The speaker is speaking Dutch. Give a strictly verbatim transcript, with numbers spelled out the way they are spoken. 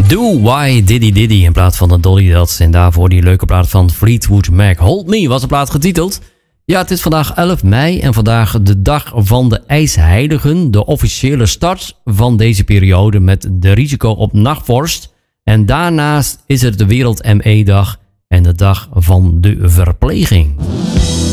Do Why Diddy Diddy in plaats van de Dolly Dots. En daarvoor die leuke plaat van Fleetwood Mac. Hold Me was de plaat getiteld. Ja, het is vandaag elf mei en vandaag de dag van de ijsheiligen. De officiële start van deze periode met de risico op nachtvorst. En daarnaast is er de Wereld M E-dag en de dag van de verpleging.